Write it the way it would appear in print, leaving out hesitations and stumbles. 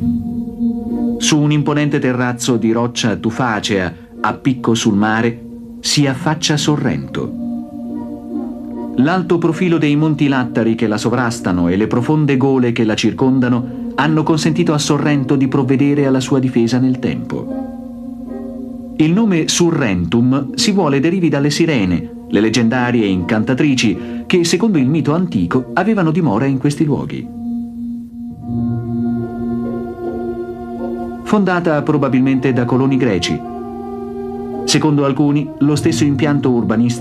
Su un imponente terrazzo di roccia tufacea a picco sul mare si affaccia Sorrento. L'alto profilo dei monti lattari che la sovrastano e le profonde gole che la circondano hanno consentito a Sorrento di provvedere alla sua difesa nel tempo. Il nome Surrentum si vuole derivi dalle sirene, le leggendarie incantatrici che, secondo il mito antico, avevano dimora in questi luoghi. Fondata probabilmente da coloni greci. Secondo alcuni, lo stesso impianto urbanistico